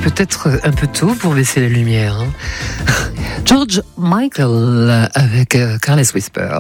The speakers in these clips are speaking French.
peut-être un peu tôt pour baisser la lumière. George Michael avec Careless Whisper.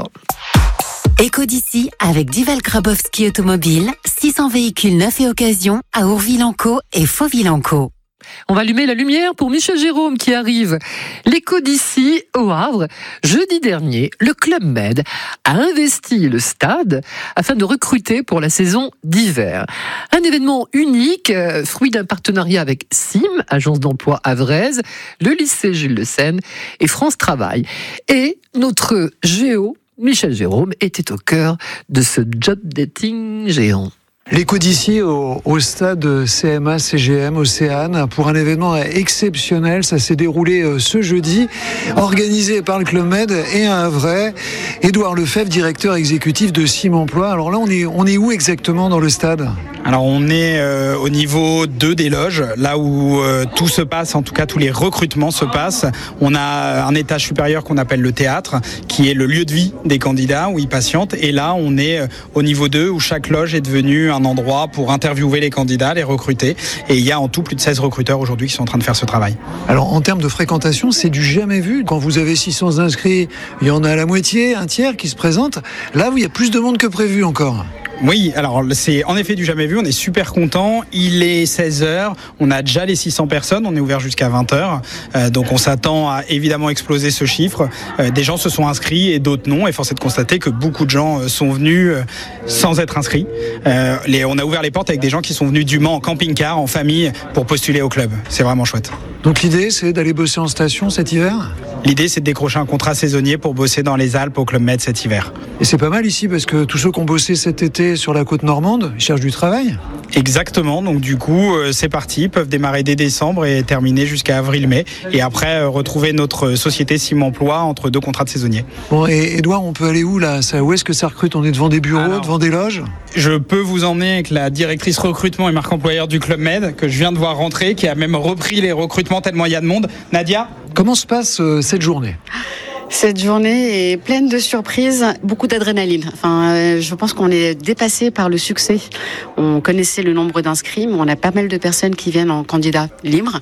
Éco d'ici avec Duval Grabowski Automobile, 600 véhicules neufs et occasion à Ourville-en-Caux et Fauville-en-Caux. On va allumer la lumière pour Michel Jérôme qui arrive. L'écho d'ici au Havre. Jeudi dernier, le Club Med a investi le stade afin de recruter pour la saison d'hiver. Un événement unique, fruit d'un partenariat avec SIM, agence d'emploi havraise, le lycée Jules de Seine et France Travail. Et notre géo, Michel Jérôme, était au cœur de ce job dating géant. L'écho d'ici au stade CMA-CGM Océane pour un événement exceptionnel. Ça s'est déroulé ce jeudi, organisé par le Club Med et un Havrais. Édouard Lefebvre, directeur exécutif de SIM Emploi. Alors là, on est où exactement dans le stade ? Alors on est au niveau 2 des loges, là où tout se passe, en tout cas tous les recrutements se passent. On a un étage supérieur qu'on appelle le théâtre, qui est le lieu de vie des candidats où ils patientent. Et là, on est au niveau 2 où chaque loge est devenue un endroit pour interviewer les candidats, les recruter. Et il y a en tout plus de 16 recruteurs aujourd'hui qui sont en train de faire ce travail. Alors en termes de fréquentation, c'est du jamais vu. Quand vous avez 600 inscrits, il y en a la moitié, un tiers qui se présentent. Là, il y a plus de monde que prévu encore. Oui, alors c'est en effet du jamais vu, on est super content. Il est 16h, on a déjà les 600 personnes, on est ouvert jusqu'à 20h. Donc on s'attend à évidemment exploser ce chiffre. Des gens se sont inscrits et d'autres non. Et force est de constater que beaucoup de gens sont venus sans être inscrits. On a ouvert les portes avec des gens qui sont venus du Mans en camping-car, en famille, pour postuler au club. C'est vraiment chouette. Donc l'idée, c'est d'aller bosser en station cet hiver ? L'idée, c'est de décrocher un contrat saisonnier pour bosser dans les Alpes au Club Med cet hiver. Et c'est pas mal ici parce que tous ceux qui ont bossé cet été sur la côte normande, ils cherchent du travail. Exactement, donc du coup, c'est parti. Ils peuvent démarrer dès décembre et terminer jusqu'à avril-mai. Et après, retrouver notre société SIM Emploi entre 2 contrats de saisonniers. Bon, et Edouard, on peut aller où là ? Où est-ce que ça recrute ? On est devant des bureaux, devant des loges ? Je peux vous emmener avec la directrice recrutement et marque employeur du Club Med, que je viens de voir rentrer, qui a même repris les recrutements tellement il y a de monde. Nadia ? Comment se passe cette journée ? Cette journée est pleine de surprises, beaucoup d'adrénaline. Je pense qu'on est dépassé par le succès. On connaissait le nombre d'inscrits, mais on a pas mal de personnes qui viennent en candidat libre.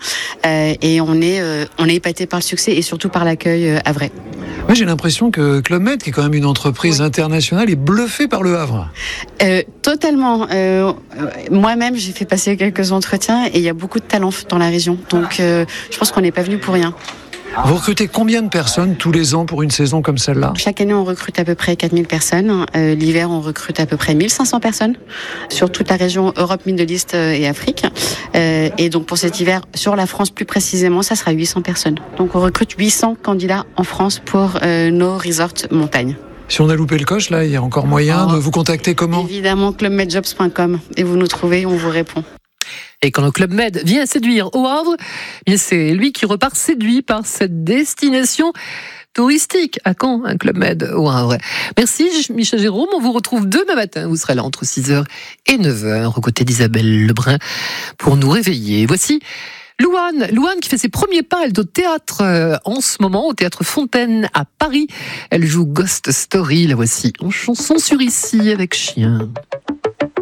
Et on est épaté par le succès et surtout par l'accueil havrais. Moi, j'ai l'impression que Club Med, qui est quand même une entreprise internationale, est bluffé par le Havre. Totalement. Moi-même, j'ai fait passer quelques entretiens et il y a beaucoup de talents dans la région. Donc, je pense qu'on n'est pas venu pour rien. Vous recrutez combien de personnes tous les ans pour une saison comme celle-là ? Chaque année, on recrute à peu près 4000 personnes. L'hiver, on recrute à peu près 1500 personnes sur toute la région Europe, Middle East et Afrique. Et donc, pour cet hiver, sur la France plus précisément, ça sera 800 personnes. Donc, on recrute 800 candidats en France pour nos resorts montagnes. Si on a loupé le coche, là, il y a encore moyen de vous contacter comment ? Évidemment, clubmedjobs.com. Et vous nous trouvez, on vous répond. Et quand le Club Med vient séduire au Havre, c'est lui qui repart séduit par cette destination touristique. À quand un Club Med au Havre ? Merci Michel Jérôme, on vous retrouve demain matin. Vous serez là entre 6h et 9h aux côtés d'Isabelle Lebrun pour nous réveiller. Voici Louane qui fait ses premiers pas, elle est au théâtre en ce moment, au théâtre Fontaine à Paris. Elle joue Ghost Story, la voici en chanson sur Ici avec chien.